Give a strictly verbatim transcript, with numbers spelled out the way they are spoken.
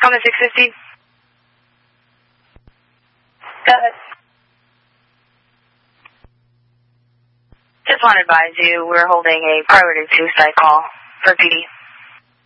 On the six fifty. Go ahead. Just want to advise you, we're holding a priority suicide call for P D.